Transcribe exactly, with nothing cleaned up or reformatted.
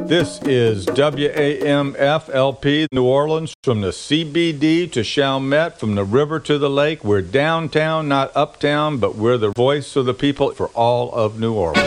This is W A M F L P New Orleans, from the C B D to Chalmette, from the river to the lake. We're downtown, not uptown, but we're the voice of the people for all of New Orleans.